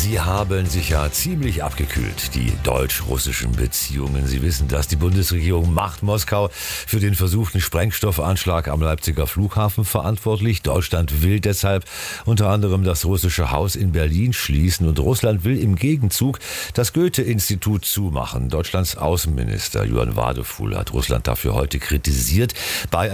Sie haben sich ja ziemlich abgekühlt, die deutsch-russischen Beziehungen. Sie wissen das, die Bundesregierung macht Moskau für den versuchten Sprengstoffanschlag am Leipziger Flughafen verantwortlich. Deutschland will deshalb unter anderem das russische Haus in Berlin schließen und Russland will im Gegenzug das Goethe-Institut zumachen. Deutschlands Außenminister Johann Wadefuhl hat Russland dafür heute kritisiert. Bei